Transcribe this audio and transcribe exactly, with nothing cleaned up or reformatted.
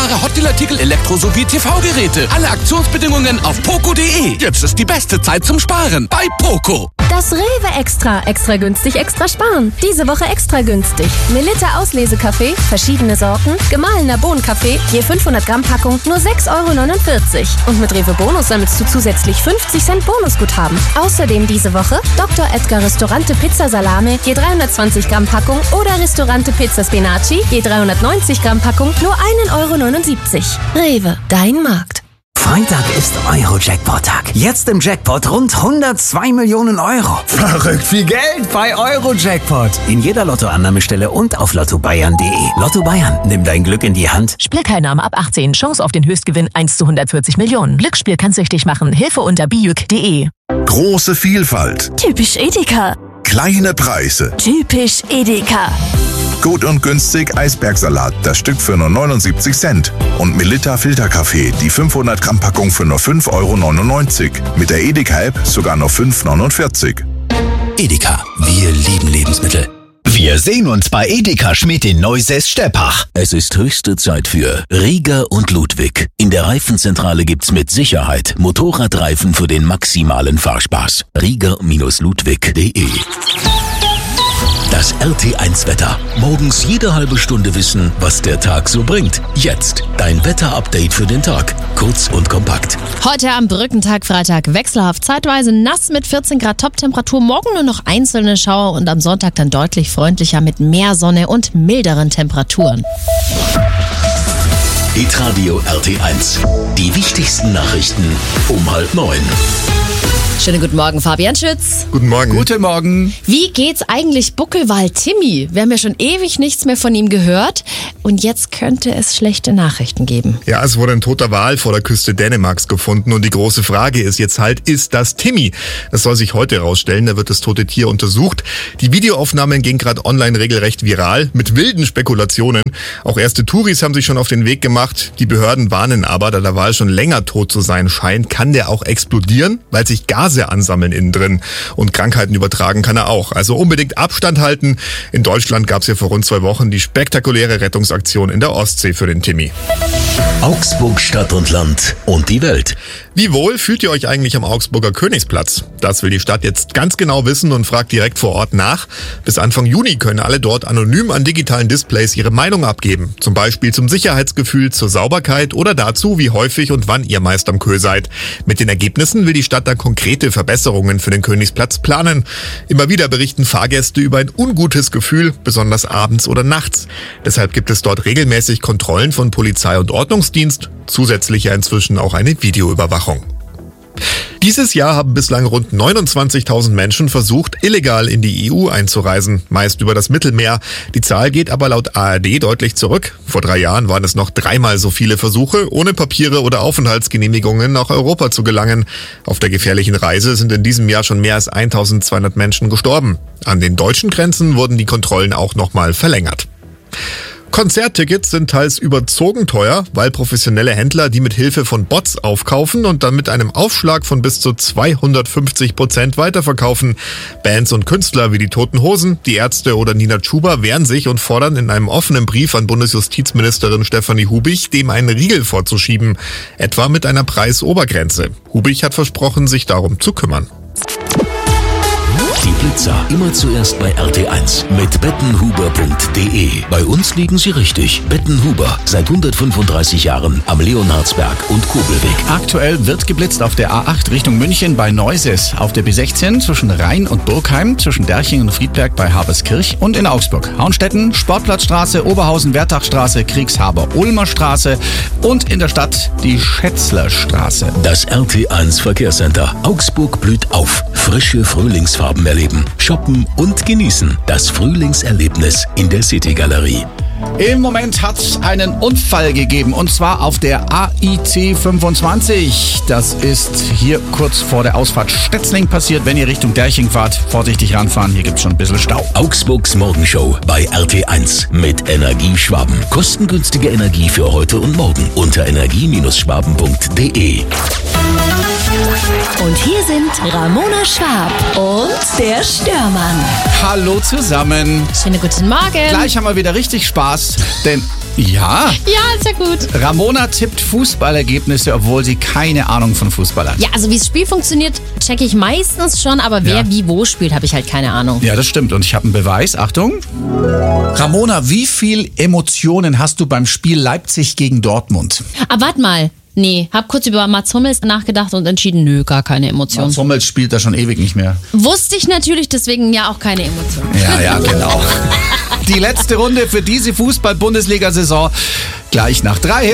vergleichbare Hotdeal-Artikel, Elektro- sowie T V-Geräte. Alle Aktionsbedingungen auf poco punkt de. Jetzt ist die beste Zeit zum Sparen bei Poco. Das Rewe Extra. Extra günstig, extra sparen. Diese Woche extra günstig. Melitta Auslesekaffee, verschiedene Sorten, gemahlener Bohnenkaffee, je fünfhundert Gramm Packung, nur sechs Euro neunundvierzig. Und mit Rewe Bonus sammelst du zusätzlich fünfzig Cent Bonusguthaben. Außerdem diese Woche Doktor Edgar Restaurante Pizza Salame, je dreihundertzwanzig Gramm Packung oder Restaurante Pizza Spinaci, je dreihundertneunzig Gramm Packung, nur ein Euro neunundsiebzig. Rewe, dein Markt. Freitag ist Euro-Jackpot-Tag. Jetzt im Jackpot rund hundertzwei Millionen Euro. Verrückt viel Geld bei Euro-Jackpot. In jeder Lottoannahmestelle und auf lotto bayern punkt de. Lotto Bayern, nimm dein Glück in die Hand. Spielteilnahme ab achtzehn. Chance auf den Höchstgewinn eins zu hundertvierzig Millionen. Glücksspiel kann süchtig machen. Hilfe unter bijuk punkt de. Große Vielfalt. Typisch Edeka. Kleine Preise. Typisch Edeka. Gut und günstig Eisbergsalat, das Stück für nur neunundsiebzig Cent. Und Melitta Filterkaffee, die fünfhundert Gramm Packung für nur fünf Euro neunundneunzig. Mit der Edeka-App sogar nur fünf Euro neunundvierzig. Edeka, wir lieben Lebensmittel. Wir sehen uns bei Edeka Schmidt in Neusäß-Steppach. Es ist höchste Zeit für Rieger und Ludwig. In der Reifenzentrale gibt's mit Sicherheit Motorradreifen für den maximalen Fahrspaß. Rieger Ludwig punkt de. Das R T eins Wetter. Morgens jede halbe Stunde wissen, was der Tag so bringt. Jetzt dein Wetter-Update für den Tag. Kurz und kompakt. Heute am Brückentag, Freitag, wechselhaft, zeitweise nass mit vierzehn Grad Top-Temperatur. Morgen nur noch einzelne Schauer und am Sonntag dann deutlich freundlicher mit mehr Sonne und milderen Temperaturen. Hitradio R T eins. Die wichtigsten Nachrichten um halb neun. Schönen guten Morgen, Fabian Schütz. Guten Morgen. Guten Morgen. Wie geht's eigentlich Buckelwald Timmy? Wir haben ja schon ewig nichts mehr von ihm gehört und jetzt könnte es schlechte Nachrichten geben. Ja, es wurde ein toter Wal vor der Küste Dänemarks gefunden und die große Frage ist jetzt halt, ist das Timmy? Das soll sich heute herausstellen, da wird das tote Tier untersucht. Die Videoaufnahmen gehen gerade online regelrecht viral mit wilden Spekulationen. Auch erste Touris haben sich schon auf den Weg gemacht. Die Behörden warnen aber, da der Wal schon länger tot zu sein scheint, kann der auch explodieren, weil sich Gase ansammeln innen drin und Krankheiten übertragen kann er auch. Also unbedingt Abstand halten. In Deutschland gab es ja vor rund zwei Wochen die spektakuläre Rettungsaktion in der Ostsee für den Timmy. Augsburg Stadt und Land und die Welt. Wie wohl fühlt ihr euch eigentlich am Augsburger Königsplatz? Das will die Stadt jetzt ganz genau wissen und fragt direkt vor Ort nach. Bis Anfang Juni können alle dort anonym an digitalen Displays ihre Meinung abgeben. Zum Beispiel zum Sicherheitsgefühl, zur Sauberkeit oder dazu, wie häufig und wann ihr meist am Kö seid. Mit den Ergebnissen will die Stadt dann konkrete Verbesserungen für den Königsplatz planen. Immer wieder berichten Fahrgäste über ein ungutes Gefühl, besonders abends oder nachts. Deshalb gibt es dort regelmäßig Kontrollen von Polizei und Ordnungsdienst, zusätzlich ja inzwischen auch eine Videoüberwachung. Dieses Jahr haben bislang rund neunundzwanzigtausend Menschen versucht, illegal in die E U einzureisen, meist über das Mittelmeer. Die Zahl geht aber laut A R D deutlich zurück. Vor drei Jahren waren es noch dreimal so viele Versuche, ohne Papiere oder Aufenthaltsgenehmigungen nach Europa zu gelangen. Auf der gefährlichen Reise sind in diesem Jahr schon mehr als eintausendzweihundert Menschen gestorben. An den deutschen Grenzen wurden die Kontrollen auch nochmal verlängert. Konzerttickets sind teils überzogen teuer, weil professionelle Händler die mit Hilfe von Bots aufkaufen und dann mit einem Aufschlag von bis zu zweihundertfünfzig Prozent weiterverkaufen. Bands und Künstler wie die Toten Hosen, die Ärzte oder Nina Chuba wehren sich und fordern in einem offenen Brief an Bundesjustizministerin Stefanie Hubich, dem einen Riegel vorzuschieben, etwa mit einer Preisobergrenze. Hubich hat versprochen, sich darum zu kümmern. Die Blitzer immer zuerst bei R T eins mit bettenhuber punkt de. Bei uns liegen Sie richtig. Bettenhuber, seit hundertfünfunddreißig Jahren am Leonhardsberg und Kobelweg. Aktuell wird geblitzt auf der A acht Richtung München bei Neusäß, auf der B sechzehn zwischen Rhein und Burgheim, zwischen Derching und Friedberg bei Haberskirch und in Augsburg. Haunstetten, Sportplatzstraße, Oberhausen, Wertachstraße, Kriegshaber, Ulmer Straße und in der Stadt die Schätzlerstraße. Das R T eins Verkehrscenter. Augsburg blüht auf. Frische Frühlingsfarben erleben, shoppen und genießen. Das Frühlingserlebnis in der City-Galerie. Im Moment hat es einen Unfall gegeben und zwar auf der A I C fünfundzwanzig. Das ist hier kurz vor der Ausfahrt Stetzling passiert. Wenn ihr Richtung Derching fahrt, vorsichtig ranfahren, hier gibt es schon ein bisschen Stau. Augsburgs Morgenshow bei R T eins mit Energieschwaben. Kostengünstige Energie für heute und morgen unter energie schwaben punkt de. Und hier sind Ramona Schwab und der Störmann. Hallo zusammen. Schönen guten Morgen. Gleich haben wir wieder richtig Spaß, denn Ja. Ja, ist ja gut. Ramona tippt Fußballergebnisse, obwohl sie keine Ahnung von Fußball hat. Ja, also wie das Spiel funktioniert, checke ich meistens schon, aber wer Ja. wie wo spielt, habe ich halt keine Ahnung. Ja, das stimmt. Und ich habe einen Beweis. Achtung. Ramona, wie viel Emotionen hast du beim Spiel Leipzig gegen Dortmund? Aber warte mal. Nee, hab kurz über Mats Hummels nachgedacht und entschieden, nö, gar keine Emotionen. Mats Hummels spielt da schon ewig nicht mehr. Wusste ich natürlich, deswegen ja auch keine Emotionen. Ja, ja, genau. Die letzte Runde für diese Fußball-Bundesliga-Saison gleich nach drei.